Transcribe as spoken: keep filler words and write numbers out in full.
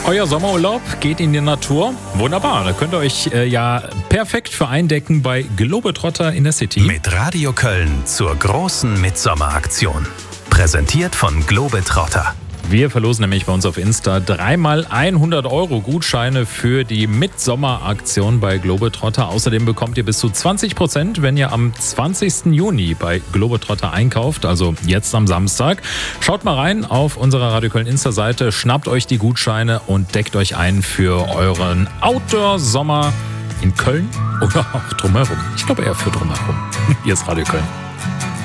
Euer Sommerurlaub geht in die Natur. Wunderbar, da könnt ihr euch äh, ja perfekt für eindecken bei Globetrotter in der City. Mit Radio Köln zur großen Mitsommeraktion. Präsentiert von Globetrotter. Wir verlosen nämlich bei uns auf Insta dreimal hundert Euro Gutscheine für die Mitsommeraktion bei Globetrotter. Außerdem bekommt ihr bis zu zwanzig Prozent, wenn ihr am zwanzigsten Juni bei Globetrotter einkauft, also jetzt am Samstag. Schaut mal rein auf unserer Radio Köln Insta-Seite, schnappt euch die Gutscheine und deckt euch ein für euren Outdoor-Sommer in Köln oder auch drumherum. Ich glaube eher für drumherum. Hier ist Radio Köln.